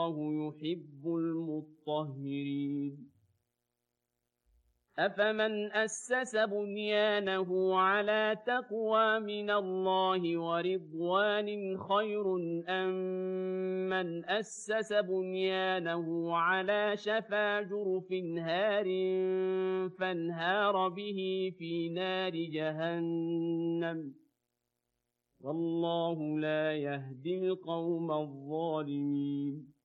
والله يحب المطهرين أفمن أسس بنيانه على تقوى من الله ورضوان خير أم من أسس بنيانه على شفا جرف هار فانهار به في نار جهنم والله لا يهدي القوم الظالمين